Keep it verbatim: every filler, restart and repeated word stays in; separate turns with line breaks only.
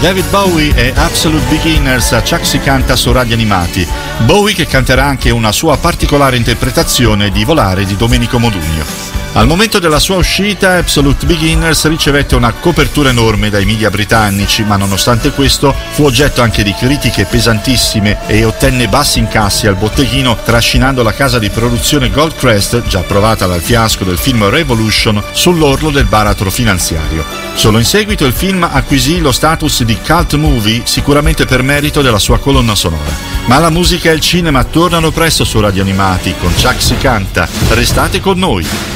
David Bowie e Absolute Beginners a Chuck Si Canta su Radio Animati. Bowie che canterà anche una sua particolare interpretazione di Volare di Domenico Modugno. Al momento della sua uscita, Absolute Beginners ricevette una copertura enorme dai media britannici, ma nonostante questo fu oggetto anche di critiche pesantissime e ottenne bassi incassi al botteghino, trascinando la casa di produzione Goldcrest, già provata dal fiasco del film Revolution, sull'orlo del baratro finanziario. Solo in seguito il film acquisì lo status di cult movie, sicuramente per merito della sua colonna sonora. Ma la musica e il cinema tornano presto su Radio Animati con Chuck Si Canta. Restate con noi!